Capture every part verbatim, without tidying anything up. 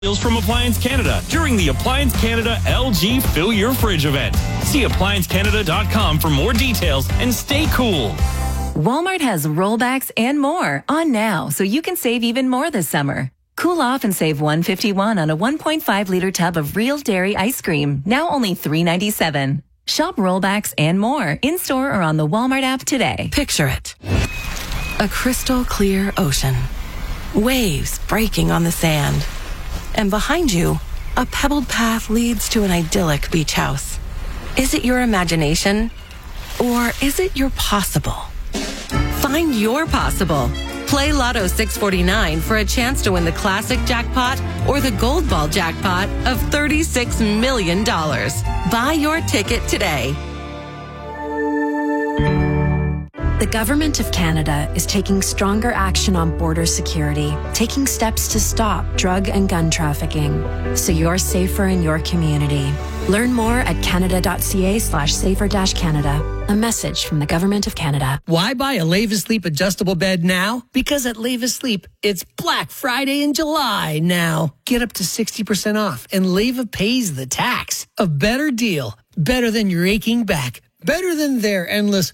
Deals from Appliance Canada during the Appliance Canada L G Fill Your Fridge event. See appliance canada dot com for more details and stay cool. Walmart has rollbacks and more on now, so you can save even more this summer. Cool off and save one hundred fifty-one dollars on a one point five liter tub of real dairy ice cream, now only three dollars and ninety-seven cents. Shop rollbacks and more in-store or on the Walmart app today. Picture it. A crystal clear ocean. Waves breaking on the sand. And behind you, a pebbled path leads to an idyllic beach house. Is it your imagination? Or is it your possible? Find your possible. Play Lotto six forty-nine for a chance to win the classic jackpot or the gold ball jackpot of thirty-six million dollars. Buy your ticket today. The Government of Canada is taking stronger action on border security, taking steps to stop drug and gun trafficking, so you're safer in your community. Learn more at canada.ca slash safer dash Canada. A message from the Government of Canada. Why buy a Leva Sleep adjustable bed now? Because at Leva Sleep, it's Black Friday in July now. Get up to sixty percent off, and Leva pays the tax. A better deal. Better than your aching back. Better than their endless...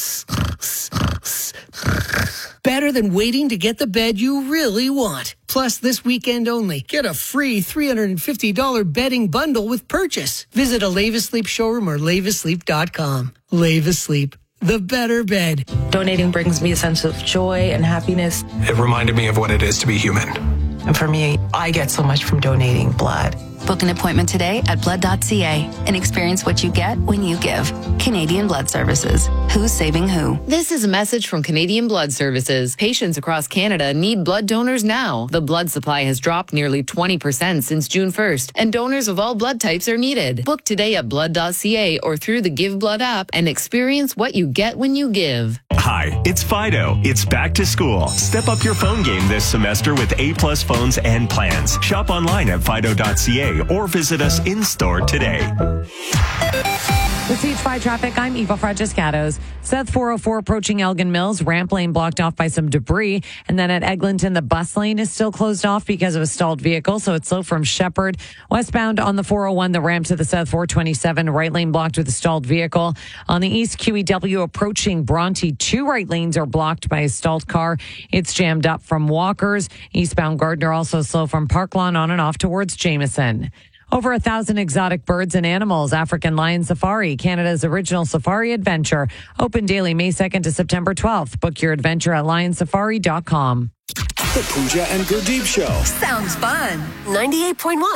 Better than waiting to get the bed you really want. Plus, this weekend only, get a free three hundred fifty dollars bedding bundle with purchase. Visit a Leva Sleep showroom or leva sleep dot com. Leva Sleep, the better bed. Donating brings me a sense of joy and happiness. It reminded me of what it is to be human. And for me, I get so much from donating blood. Book an appointment today at blood dot c a and experience what you get when you give. Canadian Blood Services. Who's saving who? This is a message from Canadian Blood Services. Patients across Canada need blood donors now. The blood supply has dropped nearly twenty percent since June first, and donors of all blood types are needed. Book today at blood dot c a or through the Give Blood app and experience what you get when you give. Hi, it's Fido. It's back to school. Step up your phone game this semester with A-plus phones and plans. Shop online at fido dot c a or visit us in-store today. With C H five traffic, I'm Eva Francescatos. South four oh four approaching Elgin Mills, ramp lane blocked off by some debris. And then at Eglinton, the bus lane is still closed off because of a stalled vehicle. So it's slow from Shepherd. Westbound on the four oh one, the ramp to the South four twenty-seven, right lane blocked with a stalled vehicle. On the East Q E W approaching Bronte, two right lanes are blocked by a stalled car. It's jammed up from Walkers. Eastbound Gardner also slow from Park Lawn on and off towards Jameson. Over a thousand exotic birds and animals. African Lion Safari, Canada's original safari adventure. Open daily May second to September twelfth. Book your adventure at lion safari dot com. The Pooja and Gurdeep Show. Sounds fun. ninety-eight point one.